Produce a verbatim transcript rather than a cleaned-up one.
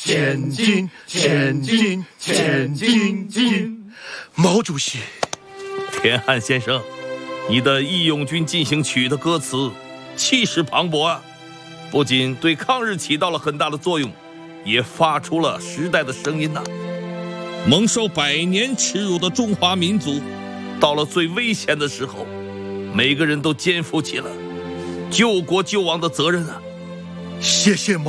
前进，前进，前进进。毛主席， 田汉先生，你的《义勇军进行曲》的歌词气势磅礴啊，不仅对抗日起到了很大的作用，也发出了时代的声音呐、啊。蒙受百年耻辱的中华民族，到了最危险的时候，每个人都肩负起了救国救亡的责任啊！ 谢谢毛。